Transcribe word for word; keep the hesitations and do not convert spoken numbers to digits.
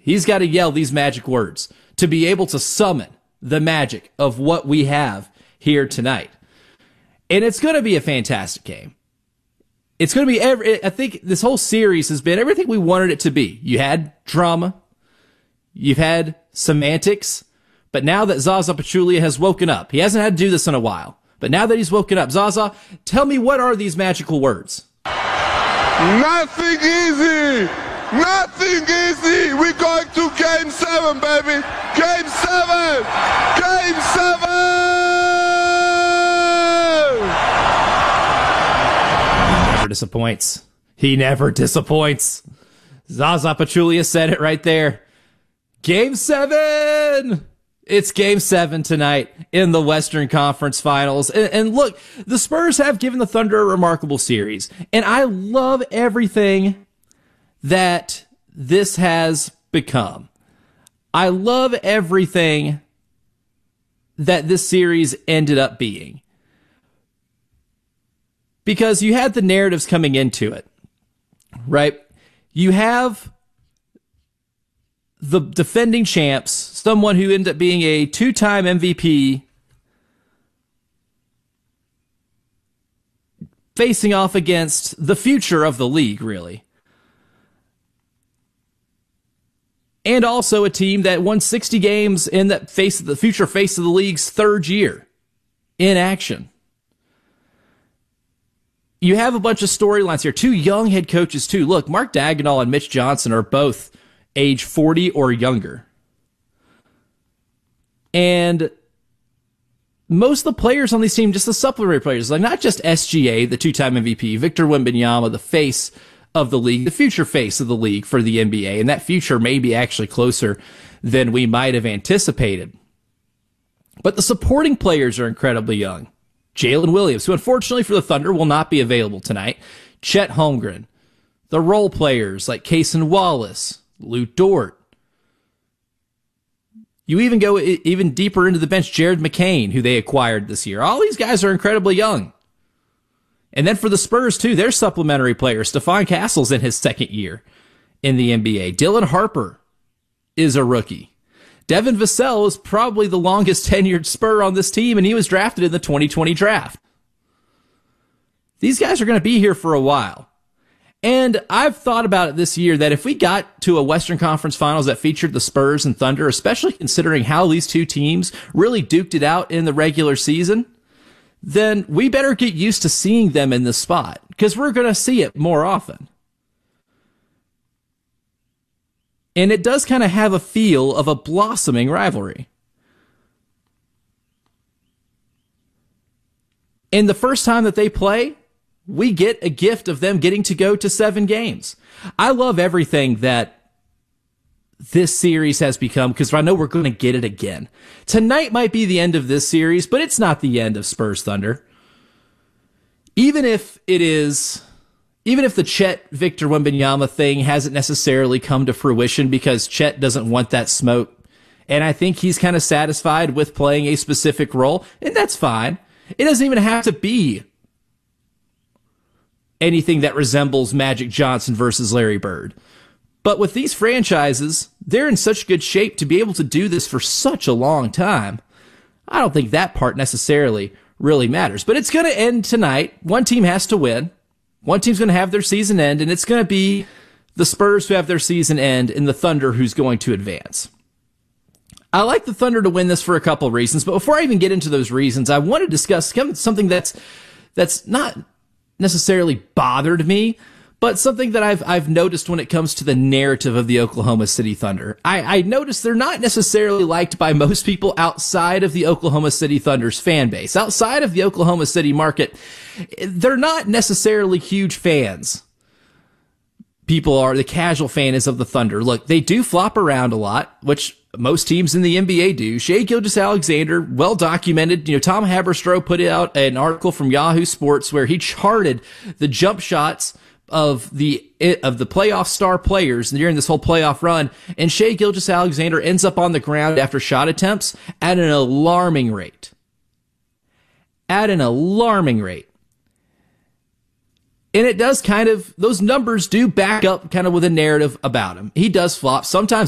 He's got to yell these magic words to be able to summon the magic of what we have here tonight. And it's going to be a fantastic game. It's going to be every, I think this whole series has been everything we wanted it to be. You had drama. You've had semantics. But now that Zaza Pachulia has woken up, he hasn't had to do this in a while. But now that he's woken up, Zaza, tell me, what are these magical words? Nothing easy. Nothing easy. We're going to game seven, baby. Game seven. Game seven. He never disappoints. He never disappoints. Zaza Pachulia said it right there. Game seven. It's game seven tonight in the Western Conference Finals. And, and look, the Spurs have given the Thunder a remarkable series. And I love everything that this has become. I love everything that this series ended up being. Because you had the narratives coming into it, right? You have the defending champs, someone who ended up being a two-time M V P, facing off against the future of the league, really. And also a team that won sixty games in that face of the future face of the league's third year in action. You have a bunch of storylines here. Two young head coaches, too. Look, Mark Daigneault and Mitch Johnson are both age forty or younger. And most of the players on these teams, just the supplementary players, like not just S G A, the two-time M V P, Victor Wembanyama, the face of the league, the future face of the league for the N B A, and that future may be actually closer than we might have anticipated. But the supporting players are incredibly young. Jalen Williams, who unfortunately for the Thunder will not be available tonight. Chet Holmgren. The role players like Cason Wallace, Lou Dort. You even go even deeper into the bench, Jared McCain, who they acquired this year. All these guys are incredibly young. And then for the Spurs, too, they're supplementary players. Stephon Castle's in his second year in the N B A. Dylan Harper is a rookie. Devin Vassell is probably the longest tenured Spur on this team, and he was drafted in the twenty twenty draft. These guys are going to be here for a while. And I've thought about it this year that if we got to a Western Conference Finals that featured the Spurs and Thunder, especially considering how these two teams really duked it out in the regular season, then we better get used to seeing them in this spot, because we're going to see it more often. And it does kind of have a feel of a blossoming rivalry. And the first time that they play, we get a gift of them getting to go to seven games. I love everything that this series has become, because I know we're going to get it again. Tonight might be the end of this series, but it's not the end of Spurs Thunder. Even if it is, even if the Chet Victor Wembanyama thing hasn't necessarily come to fruition, because Chet doesn't want that smoke, and I think he's kind of satisfied with playing a specific role, and that's fine. It doesn't even have to be anything that resembles Magic Johnson versus Larry Bird. But with these franchises, they're in such good shape to be able to do this for such a long time. I don't think that part necessarily really matters. But it's going to end tonight. One team has to win. One team's going to have their season end, and it's going to be the Spurs who have their season end and the Thunder who's going to advance. I like the Thunder to win this for a couple of reasons, but before I even get into those reasons, I want to discuss something that's that's not necessarily bothered me, but something that I've I've noticed when it comes to the narrative of the Oklahoma City Thunder. I, I noticed they're not necessarily liked by most people outside of the Oklahoma City Thunder's fan base. Outside of the Oklahoma City market, they're not necessarily huge fans. People are, the casual fan is of the Thunder. Look, they do flop around a lot, which most teams in the N B A do. Shai Gilgeous-Alexander, well documented. You know, Tom Haberstroh put out an article from Yahoo Sports where he charted the jump shots of the of the playoff star players during this whole playoff run, and Shai Gilgeous-Alexander ends up on the ground after shot attempts at an alarming rate. At an alarming rate. And it does kind of, those numbers do back up kind of with a narrative about him. He does flop. Sometimes